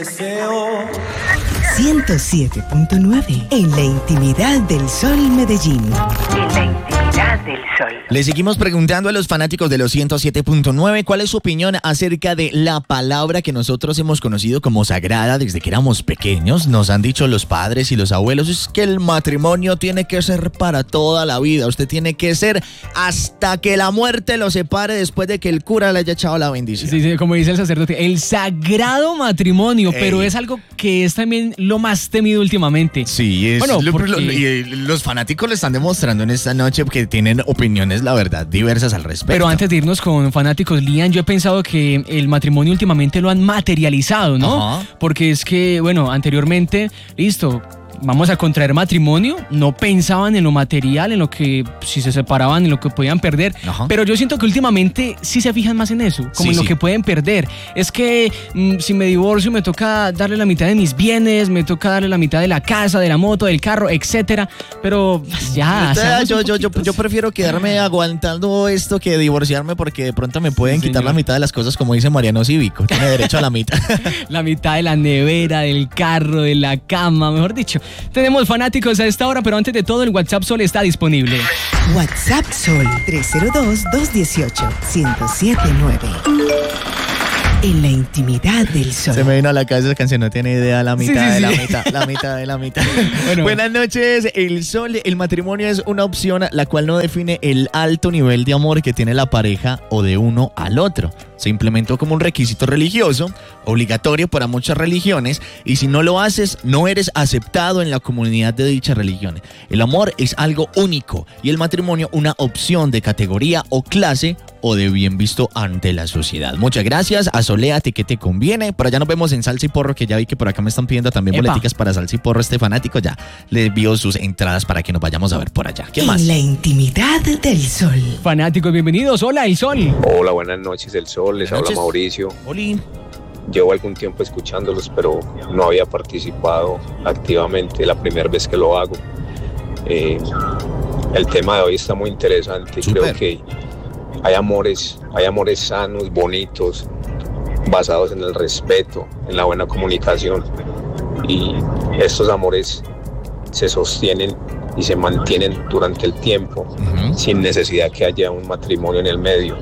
107.9 en la intimidad del Sol Medellín. En la intimidad del Sol. Le seguimos preguntando a los fanáticos de los 107.9 cuál es su opinión acerca de la palabra que nosotros hemos conocido como sagrada desde que éramos pequeños. Nos han dicho los padres y los abuelos, es que el matrimonio tiene que ser para toda la vida. Usted tiene que ser hasta que la muerte lo separe después de que el cura le haya echado la bendición. Sí, como dice el sacerdote, el sagrado matrimonio, pero es algo que es también lo más temido últimamente. Sí, es y los fanáticos le están demostrando en esta noche que tienen opiniones, la verdad, diversas al respecto. Pero antes de irnos con fanáticos, Lian, yo he pensado que el matrimonio últimamente lo han materializado, ¿no? Ajá. Porque es que, bueno, anteriormente, listo, vamos a contraer matrimonio, no pensaban en lo material, en lo que si se separaban, en lo que podían perder. Ajá. Pero yo siento que últimamente sí se fijan más en eso, como en lo que pueden perder. Es que si me divorcio me toca darle la mitad de mis bienes, me toca darle la mitad de la casa, de la moto, del carro, etcétera. Pero ya. Yo prefiero quedarme aguantando esto que divorciarme, porque de pronto me pueden quitar la mitad de las cosas, como dice Mariano Cívico. Tiene derecho a la mitad. La mitad de la nevera, del carro, de la cama, mejor dicho. Tenemos fanáticos a esta hora, pero antes de todo el WhatsApp Sol está disponible. WhatsApp Sol 302-218-1079. En la intimidad del Sol. Se me vino a la cabeza esa canción, no tiene idea, la mitad de la mitad, la mitad de la mitad. Bueno. Buenas noches, el Sol, el matrimonio es una opción la cual no define el alto nivel de amor que tiene la pareja o de uno al otro. Se implementó como un requisito religioso, obligatorio para muchas religiones, y si no lo haces, no eres aceptado en la comunidad de dicha religión. El amor es algo único y el matrimonio una opción de categoría o clase o de bien visto ante la sociedad. Muchas gracias, asoléate que te conviene. Por allá nos vemos en Salsa y Porro, que ya vi que por acá me están pidiendo también boleticas para Salsa y Porro. Este fanático ya le envío sus entradas para que nos vayamos a ver por allá. ¿Qué más? En la intimidad del Sol. Fanáticos, bienvenidos. Hola, el Sol. Hola, buenas noches, el Sol. Les habla Mauricio. Oli. Llevo algún tiempo escuchándolos, pero no había participado activamente. La primera vez que lo hago. El tema de hoy está muy interesante. Super. Creo que hay amores sanos, bonitos, basados en el respeto, en la buena comunicación. Y estos amores se sostienen y se mantienen durante el tiempo, sin necesidad que haya un matrimonio en el medio.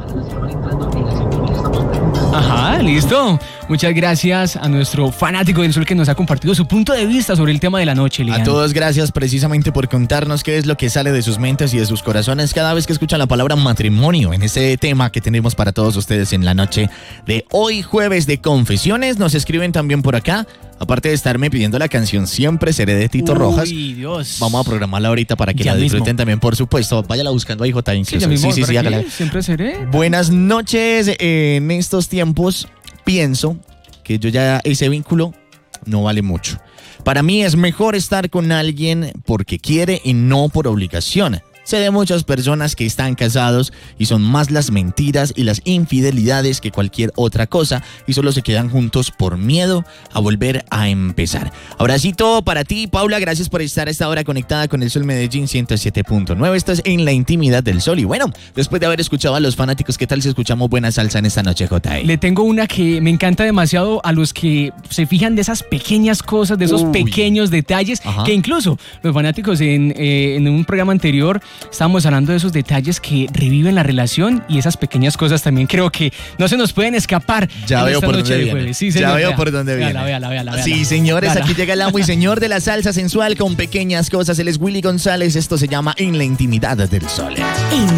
Ajá, listo. Muchas gracias a nuestro fanático del Sol que nos ha compartido su punto de vista sobre el tema de la noche, Lian. A todos gracias precisamente por contarnos qué es lo que sale de sus mentes y de sus corazones cada vez que escuchan la palabra matrimonio en ese tema que tenemos para todos ustedes en la noche de hoy, jueves de confesiones. Nos escriben también por acá. Aparte de estarme pidiendo la canción Siempre Seré de Tito Rojas, Dios. Vamos a programarla ahorita para que ya la disfruten también, por supuesto. Váyala buscando ahí, J. Incluso. Sí, hágala. Siempre seré. Buenas noches. En estos tiempos pienso que ese vínculo no vale mucho. Para mí es mejor estar con alguien porque quiere y no por obligación. Sé de muchas personas que están casados y son más las mentiras y las infidelidades que cualquier otra cosa y solo se quedan juntos por miedo a volver a empezar. Abracito para ti, Paula, gracias por estar a esta hora conectada con el Sol Medellín 107.9. Estás en la intimidad del Sol y bueno, después de haber escuchado a los fanáticos, ¿qué tal si escuchamos buena salsa en esta noche, J.I.? Le tengo una que me encanta demasiado a los que se fijan de esas pequeñas cosas, de esos pequeños detalles. Ajá. Que incluso los fanáticos en un programa anterior estábamos hablando de esos detalles que reviven la relación y esas pequeñas cosas también creo que no se nos pueden escapar. Ya veo por dónde viene. Sí, señor, ya veo por dónde viene. Véala. Sí, señores, aquí llega el amo y señor de la salsa sensual con pequeñas cosas. Él es Willy González. Esto se llama En la intimidad del Sol.